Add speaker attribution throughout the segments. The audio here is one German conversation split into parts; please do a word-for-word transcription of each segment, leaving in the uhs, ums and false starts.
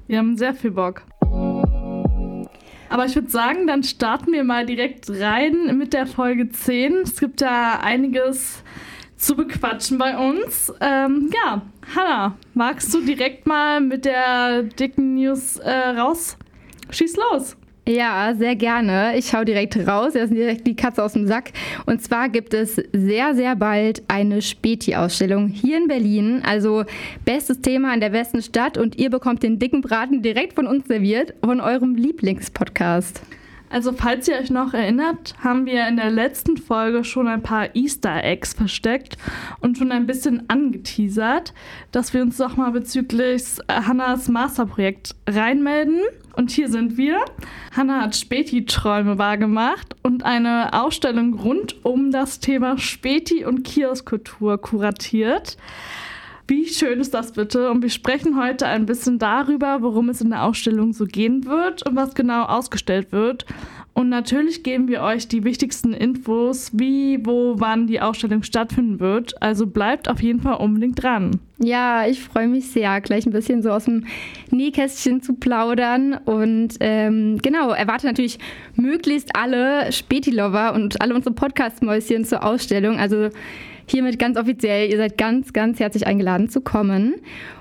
Speaker 1: Wir haben sehr viel Bock. Aber ich würde sagen, dann starten wir mal direkt rein mit der Folge zehn. Es gibt ja einiges zu bequatschen bei uns. Ähm, ja, Hannah, magst du direkt mal mit der dicken News äh, raus? Schieß los!
Speaker 2: Ja, sehr gerne. Ich hau direkt raus. Das ist direkt die Katze aus dem Sack. Und zwar gibt es sehr, sehr bald eine Späti-Ausstellung hier in Berlin. Also bestes Thema in der besten Stadt. Und ihr bekommt den dicken Braten direkt von uns serviert, von eurem Lieblingspodcast.
Speaker 1: Also falls ihr euch noch erinnert, haben wir in der letzten Folge schon ein paar Easter Eggs versteckt und schon ein bisschen angeteasert, dass wir uns doch mal bezüglich Hannahs Masterprojekt reinmelden. Und hier sind wir. Hannah hat Späti-Träume wahrgemacht und eine Ausstellung rund um das Thema Späti- und Kioskkultur kuratiert. Wie schön ist das bitte? Und wir sprechen heute ein bisschen darüber, worum es in der Ausstellung so gehen wird und was genau ausgestellt wird. Und natürlich geben wir euch die wichtigsten Infos, wie, wo, wann die Ausstellung stattfinden wird. Also bleibt auf jeden Fall unbedingt dran.
Speaker 2: Ja, ich freue mich sehr, gleich ein bisschen so aus dem Nähkästchen zu plaudern. Und ähm, genau, erwarte natürlich möglichst alle Späti-Lover und alle unsere Podcast-Mäuschen zur Ausstellung. Also hiermit ganz offiziell, ihr seid ganz, ganz herzlich eingeladen zu kommen.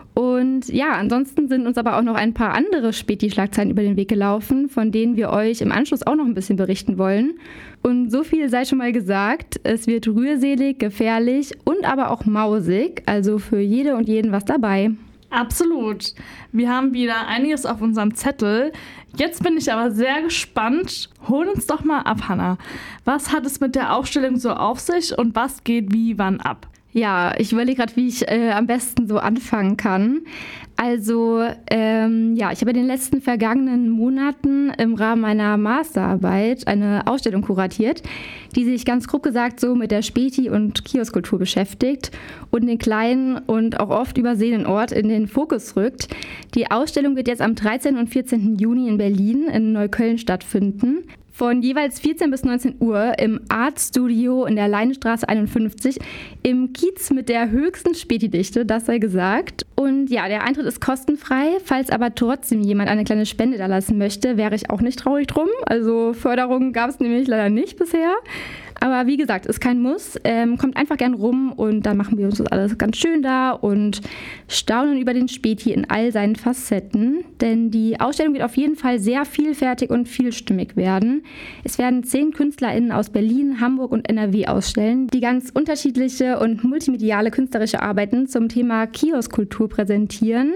Speaker 2: Und ja, ansonsten sind uns aber auch noch ein paar andere Späti-Schlagzeilen über den Weg gelaufen, von denen wir euch im Anschluss auch noch ein bisschen berichten wollen. Und so viel sei schon mal gesagt, es wird rührselig, gefährlich und aber auch mausig, also für jede und jeden was dabei.
Speaker 1: Absolut. Wir haben wieder einiges auf unserem Zettel. Jetzt bin ich aber sehr gespannt. Hol uns doch mal ab, Hannah. Was hat es mit der Ausstellung so auf sich und was geht wie wann ab?
Speaker 2: Ja, ich überlege gerade, wie ich äh, am besten so anfangen kann. Also, ähm, ja, ich habe in den letzten vergangenen Monaten im Rahmen meiner Masterarbeit eine Ausstellung kuratiert, die sich ganz grob gesagt so mit der Späti- und Kioskkultur beschäftigt und den kleinen und auch oft übersehenen Ort in den Fokus rückt. Die Ausstellung wird jetzt am dreizehnten und vierzehnten Juni in Berlin in Neukölln stattfinden. Von jeweils vierzehn bis neunzehn Uhr im Art Studio in der Leinestraße einundfünfzig im Kiez mit der höchsten Späti-Dichte, das sei gesagt. Und ja, der Eintritt ist kostenfrei. Falls aber trotzdem jemand eine kleine Spende da lassen möchte, wäre ich auch nicht traurig drum. Also Förderung gab es nämlich leider nicht bisher. Aber wie gesagt, ist kein Muss. Ähm, kommt einfach gern rum und dann machen wir uns das alles ganz schön da und staunen über den Späti in all seinen Facetten. Denn die Ausstellung wird auf jeden Fall sehr vielfältig und vielstimmig werden. Es werden zehn KünstlerInnen aus Berlin, Hamburg und N R W ausstellen, die ganz unterschiedliche und multimediale künstlerische Arbeiten zum Thema Kioskkultur präsentieren.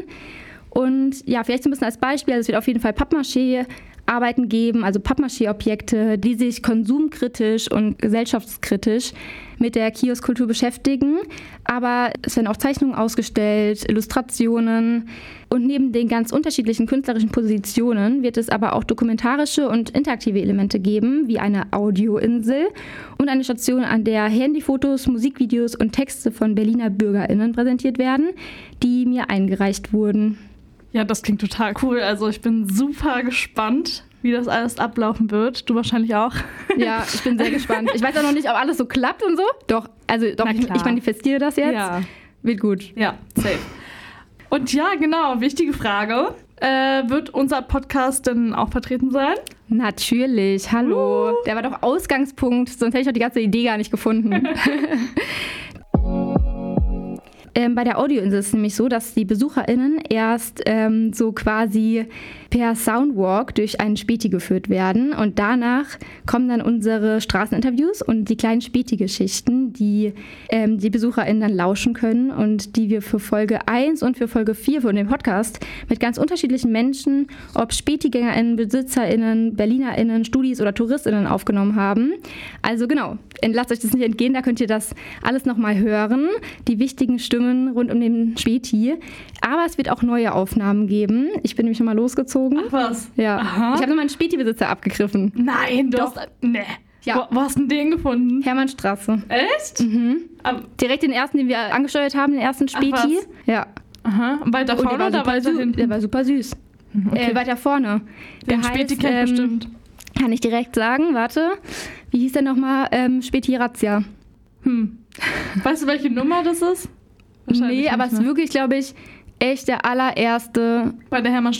Speaker 2: Und ja, vielleicht so ein bisschen als Beispiel, also es wird auf jeden Fall Pappmaché Arbeiten geben, also Pappmaché-Objekte, die sich konsumkritisch und gesellschaftskritisch mit der Kioskkultur beschäftigen. Aber es werden auch Zeichnungen ausgestellt, Illustrationen. Und neben den ganz unterschiedlichen künstlerischen Positionen wird es aber auch dokumentarische und interaktive Elemente geben, wie eine Audioinsel und eine Station, an der Handyfotos, Musikvideos und Texte von Berliner BürgerInnen präsentiert werden, die mir eingereicht wurden.
Speaker 1: Ja, das klingt total cool. Also ich bin super gespannt, wie das alles ablaufen wird. Du wahrscheinlich auch.
Speaker 2: Ja, ich bin sehr gespannt. Ich weiß auch noch nicht, ob alles so klappt und so. Doch, also doch, ich, ich manifestiere das jetzt.
Speaker 1: Ja.
Speaker 2: Wird gut.
Speaker 1: Ja, safe. Und ja, genau, wichtige Frage. Äh, wird unser Podcast denn auch vertreten sein?
Speaker 2: Natürlich, hallo. Uh. Der war doch Ausgangspunkt, sonst hätte ich doch die ganze Idee gar nicht gefunden. Ähm, bei der Audioinsel ist es nämlich so, dass die BesucherInnen erst ähm, so quasi per Soundwalk durch einen Späti geführt werden und danach kommen dann unsere Straßeninterviews und die kleinen Späti-Geschichten, die ähm, die BesucherInnen dann lauschen können und die wir für Folge eins und für Folge vier von dem Podcast mit ganz unterschiedlichen Menschen, ob SpätiGängerInnen, BesitzerInnen, BerlinerInnen, Studis oder TouristInnen aufgenommen haben. Also genau, lasst euch das nicht entgehen, da könnt ihr das alles nochmal hören, die wichtigen Stimmen rund um den Späti. Aber es wird auch neue Aufnahmen geben. Ich bin nämlich schon mal losgezogen.
Speaker 1: Ach was?
Speaker 2: Ja.
Speaker 1: Aha.
Speaker 2: Ich habe nochmal einen Späti-Besitzer abgegriffen.
Speaker 1: Nein, doch. Nee.
Speaker 2: Ja.
Speaker 1: Wo, wo hast du den gefunden?
Speaker 2: Hermannstraße.
Speaker 1: Echt?
Speaker 2: Mhm.
Speaker 1: Aber
Speaker 2: direkt den ersten, den wir angesteuert haben, den ersten Späti.
Speaker 1: Ach, was?
Speaker 2: Ja.
Speaker 1: Aha. Und weiter vorne
Speaker 2: der
Speaker 1: oder weiter
Speaker 2: süß.
Speaker 1: hinten?
Speaker 2: Der war super süß. Okay. Äh, weiter vorne.
Speaker 1: Den Späti kennt ähm, bestimmt.
Speaker 2: Kann ich direkt sagen, warte. Wie hieß der nochmal? Ähm, Späti Razzia.
Speaker 1: Hm. Weißt du, welche Nummer das ist?
Speaker 2: Nee, aber es ist wirklich, glaube ich, echt der allererste.
Speaker 1: Bei der Hermannstraße.